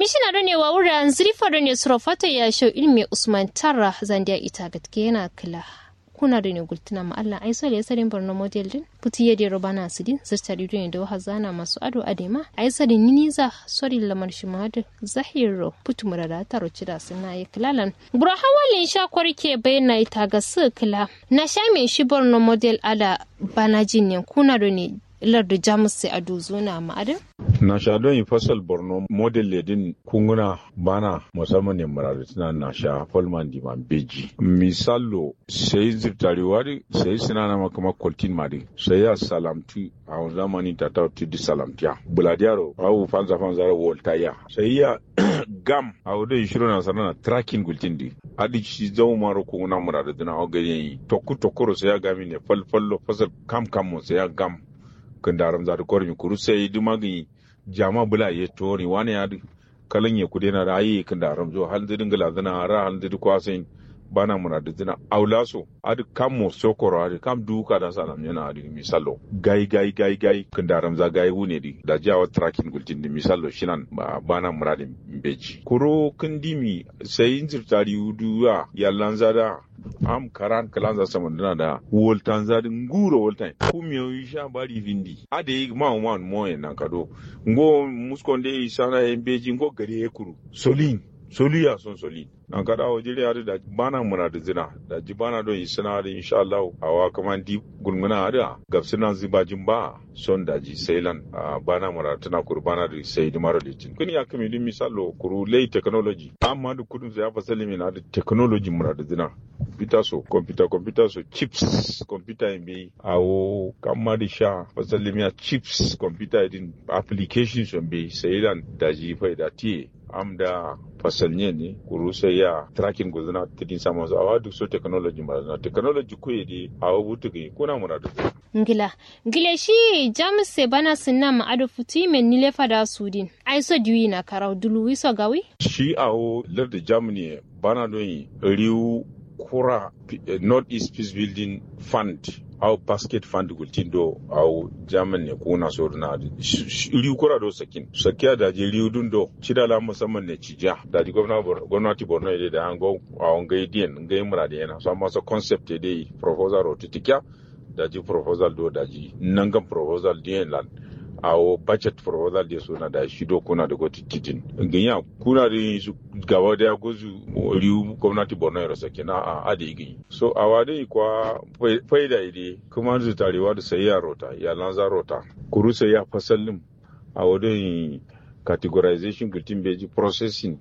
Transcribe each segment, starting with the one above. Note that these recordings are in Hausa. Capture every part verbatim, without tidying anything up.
Kwamishina da ne wa wurin zirifa da ne surafata ya shau ilmi Usman Tarra zandiya ita gatke yana kila. Kuna da ne gultuna ma Allah ai sole yasarin Borno model din puti yede robana sidin zirtari da ne da hazana masu ado adema ai sadin nini za sori lamar shimad zahiro putu murada taro cida suna ya kilalan bura hawalin sha kwarke bayyana ita ga su kila na sha mai shi Borno model ala bana jin kuna da ne lardu jamus sai ado zona ma adin na sha don yi fasal Borno model ledin kunguna bana musamman ne murada tana na sha folman di man beji misalo sai zirtari wari sai sinana makama koltin mari sai ya salamtu a zamani ta ta ti salamtiya buladiaro au fanza fanza voltaya sai ya gam a wadda shiro na sanana tracking gultin di adi shi zau maro kunguna murada dina o gari tokku tokkoro sai ya gami ne falfallo fasal kam kam sai ya gam kan daram za ta kormi kuru sai dumagi jama bula ya tori wani ya kalan ya kudena da ayi kan daram zo hal didin gala dana ra hal didin kwasin bana muna da dina aulaso adi kam mo sokoro adi kam duka da salam yana adi misalo gai gai gai gai kan daram za gai wune di da jawa tracking gultin di misalo shinan bana mura da beji kuro kan dimi sai injir tari uduwa yallan zada am karan kalan za saman dina da woltan zadi nguro woltan kumiyo isha bari vindi ade ma ma mo en kado ngo muskonde isana en beji ngo gare ekuru solin soliya son solin an kada wa jiri yare da bana muna da zina da ji bana don yi suna da insha Allah awa kaman di gulmuna da gabsina zibajin ba son da ji sailan bana muna tana kurbana da sai da mara litin kun ya kame din misalo kuru lay technology amma da kudin ya fasali mina da technology muna da zina computer so computer computer so chips computer mbe awo kamma da sha fasali mina chips computer din applications mbe sailan da ji faida tie am da fasalnye ne kuru sai ya tracking guzuna tidin sama su awa duk so technology ma na technology ko yedi awa butu gi kuna muna da ngila ngile shi jamus se bana sunna ma ado futi men nile fada sudin ai so diwi na karau dulu wiso gawi shi awo larda germany bana don yi riu kura north east peace building fund au basket fund gultindo au jaman ne kuna so na riu kura do sakin sakiya da je riu dun do cidala musamman ne cija da di gwamnati gwamnati Borno ide da ango au ngai dien ngai murade yana so amma so concept ide proposal rotitika da ji proposal do da ji nangan proposal dien lan au budget proposal de so na da shido kuna da goti titin nganya kuna da su gaba da gozu riu gwamnati Borno ya sakin a ade igi so awade kwa faida ide kuma zu tarewa da sai ya rota ya lanza rota kuru sai ya fasallin a wadin categorization gultin beji processing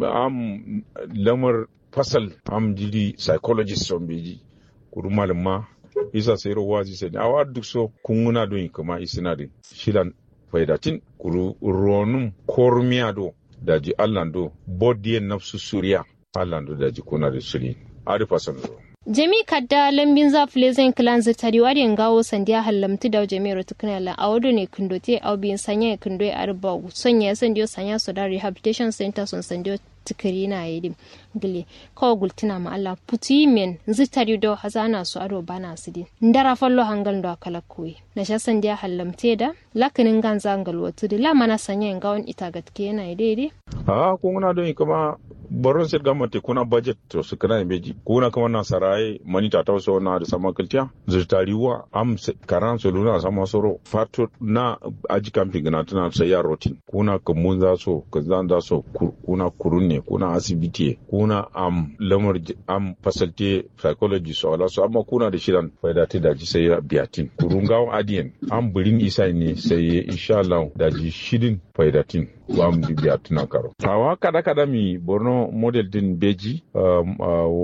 am lamar fasal am jiri psychologist son beji kuru malama isa sai ro wazi sai awa duk so kunguna don kuma isinadin shilan faidatin kuru ronum kormiado daji allando bodiye nafsu suriya allando daji kuna da suri ari fasan zo Jami kadda lambin zafile zan kilan zirtari wadi ngawo sandiya hallamti da jami'ar tukuna la awdo ne kundote au bin sanya kundo ya arba sonya sandiyo sanya so da rehabilitation center son sandiyo tikiri na yi gile kawo gultina ma Allah puti men zirtari do hazana su ado bana sidi ndara fallo hangal do kala kuyi na sha sandiya hallamte da lakinin ganza ngal watu da la mana sanya ngawon ita gatke na yi daidai a kuna don kuma baron sai gamate kuna budget to su kana beji kuna kuma na sarai manita ta so na da sama kultiya zutariwa am karan so luna sama soro fato na aji camping na tana sai ya rotin kuna kamun za so kazan da so kuna kurunne kuna asibiti kuna am lamar am fasalte psychology so ala so amma kuna da shiran faida ta daji sai ya biyatin kurungawo adien am burin isa ne sai insha Allah daji shidin faidatin wa mu biya tuna karo tawa kada kada mi Borno model din beji um,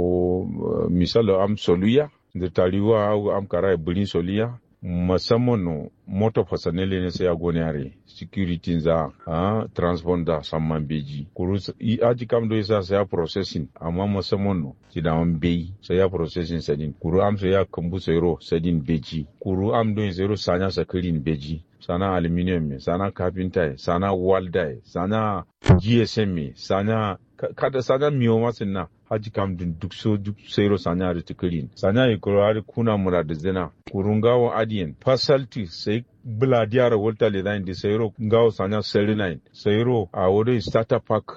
uh, misalo am soluya da tariwa am kara bulin soliya musamman no moto fasanele ne sai agone are security za a uh, transponder samman beji kuru i aji kam do isa sai processing amma musamman no kidan bei sai processing sadin kuru am sai ya kambu sayro sadin beji kuru am do zero sanya sakirin beji sana aluminium sana carpenter sana welder sana G S M sana kada sana miyoma sinna haji kam din duk so duk sayro sanya da tikirin sanya ikurari kuna murad zina kurungawo adien fasalti sai bula diara volta le nine de sayro ngawo sanya serenine sayro a wode starter pack